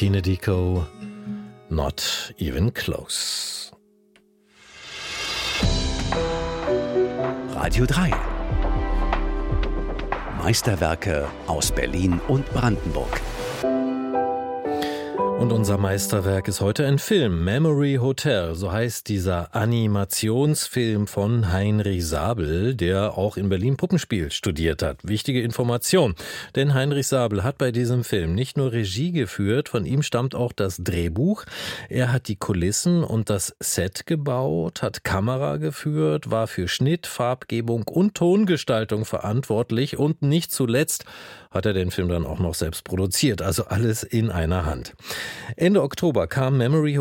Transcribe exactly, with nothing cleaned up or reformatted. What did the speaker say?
Martine Dicko, Not Even Close. Radio drei. Meisterwerke aus Berlin und Brandenburg. Und unser Meisterwerk ist heute ein Film, Memory Hotel, so heißt dieser Animationsfilm von Heinrich Sabel, der auch in Berlin Puppenspiel studiert hat. Wichtige Information, denn Heinrich Sabel hat bei diesem Film nicht nur Regie geführt, von ihm stammt auch das Drehbuch. Er hat die Kulissen und das Set gebaut, hat Kamera geführt, war für Schnitt, Farbgebung und Tongestaltung verantwortlich und nicht zuletzt hat er den Film dann auch noch selbst produziert, also alles in einer Hand. Ende Oktober kam Memory